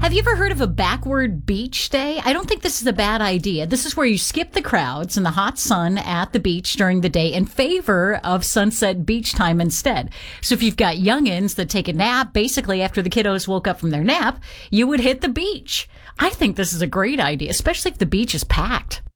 Have you ever heard of a backward beach day? I don't think this is a bad idea. This is where you skip the crowds and the hot sun at the beach during the day in favor of sunset beach time instead. So if you've got youngins that take a nap, basically after the kiddos woke up from their nap, you would hit the beach. I think this is a great idea, especially if the beach is packed.